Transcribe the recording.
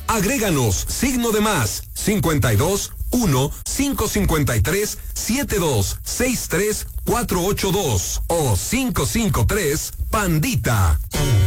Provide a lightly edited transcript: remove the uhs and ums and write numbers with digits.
Agréganos signo de más 52 1 553 7263 482 o 553 Pandita.